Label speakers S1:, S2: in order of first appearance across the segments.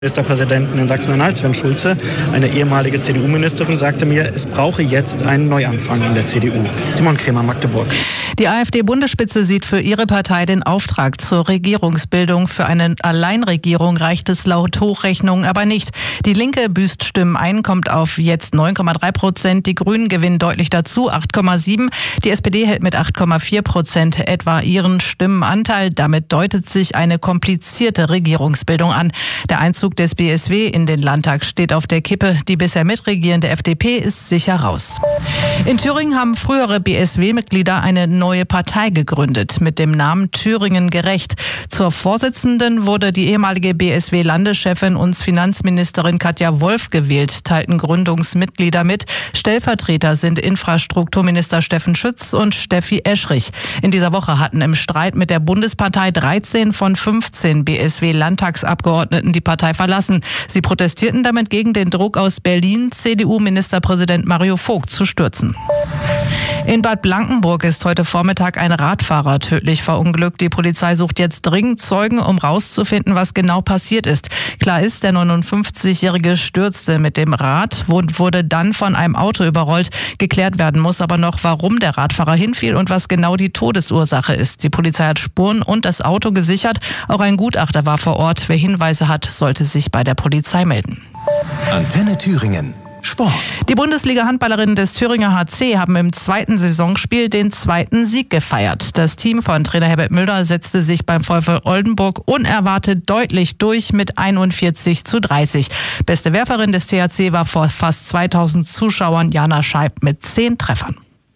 S1: Ministerpräsidenten in Sachsen-Anhalt, Sven Schulze, eine ehemalige CDU-Ministerin, sagte mir, es brauche jetzt einen Neuanfang in der CDU. Simon Krämer, Magdeburg.
S2: Die AfD-Bundesspitze sieht für ihre Partei den Auftrag zur Regierungsbildung. Für eine Alleinregierung reicht es laut Hochrechnungen aber nicht. Die Linke büßt Stimmen ein, kommt auf jetzt 9,3%. Die Grünen gewinnen deutlich dazu, 8,7%. Die SPD hält mit 8,4% etwa ihren Stimmenanteil. Damit deutet sich eine komplizierte Regierungsbildung an. Der Einzug des BSW in den Landtag steht auf der Kippe. Die bisher mitregierende FDP ist sicher raus. In Thüringen haben frühere BSW-Mitglieder eine neue Partei gegründet mit dem Namen Thüringen gerecht. Zur Vorsitzenden wurde die ehemalige BSW-Landeschefin und Finanzministerin Katja Wolf gewählt, teilten Gründungsmitglieder mit. Stellvertreter sind Infrastrukturminister Steffen Schütz und Steffi Eschrich. In dieser Woche hatten im Streit mit der Bundespartei 13 von 15 BSW-Landtagsabgeordneten die Partei verlassen. Sie protestierten damit gegen den Druck aus Berlin, CDU-Ministerpräsident Mario Vogt zu stürzen. In Bad Blankenburg ist heute Vormittag ein Radfahrer tödlich verunglückt. Die Polizei sucht jetzt dringend Zeugen, um rauszufinden, was genau passiert ist. Klar ist, der 59-Jährige stürzte mit dem Rad und wurde dann von einem Auto überrollt. Geklärt werden muss aber noch, warum der Radfahrer hinfiel und was genau die Todesursache ist. Die Polizei hat Spuren und das Auto gesichert. Auch ein Gutachter war vor Ort. Wer Hinweise hat, sollte sich bei der Polizei melden.
S3: Antenne Thüringen. Sport.
S2: Die Bundesliga-Handballerinnen des Thüringer HC haben im zweiten Saisonspiel den zweiten Sieg gefeiert. Das Team von Trainer Herbert Müller setzte sich beim VfL Oldenburg unerwartet deutlich durch mit 41:30. Beste Werferin des THC war vor fast 2000 Zuschauern Jana Scheib mit 10 Treffern.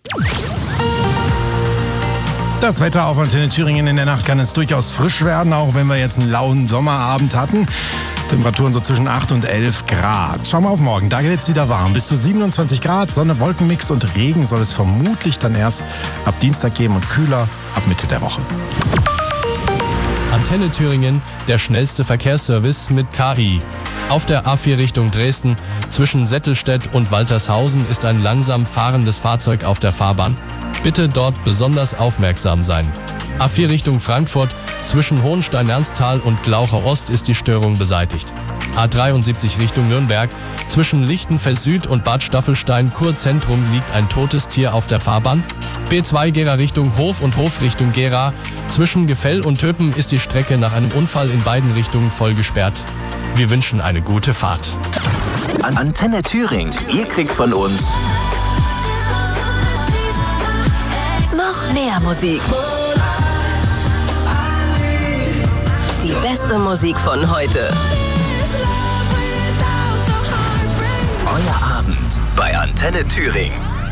S4: Das Wetter auf Antenne Thüringen: in der Nacht kann es durchaus frisch werden, auch wenn wir jetzt einen lauen Sommerabend hatten. Temperaturen so zwischen 8 und 11 Grad. Schauen wir auf morgen. Da wird es wieder warm. Bis zu 27 Grad, Sonne, Wolkenmix und Regen soll es vermutlich dann erst ab Dienstag geben und kühler ab Mitte der Woche.
S5: Antenne Thüringen, der schnellste Verkehrsservice mit KI. Auf der A4 Richtung Dresden zwischen Settelstedt und Waltershausen ist ein langsam fahrendes Fahrzeug auf der Fahrbahn. Bitte dort besonders aufmerksam sein. A4 Richtung Frankfurt zwischen Hohenstein-Ernsthal und Glaucher Ost ist die Störung beseitigt. A73 Richtung Nürnberg zwischen Lichtenfels Süd und Bad Staffelstein-Kurzentrum liegt ein totes Tier auf der Fahrbahn. B2 Gera Richtung Hof und Hof Richtung Gera zwischen Gefell und Töpen ist die Strecke nach einem Unfall in beiden Richtungen voll gesperrt. Wir wünschen eine gute Fahrt.
S3: Antenne Thüringen. Ihr kriegt von uns
S6: noch mehr Musik. Die beste Musik von heute.
S3: Euer Abend bei Antenne Thüringen.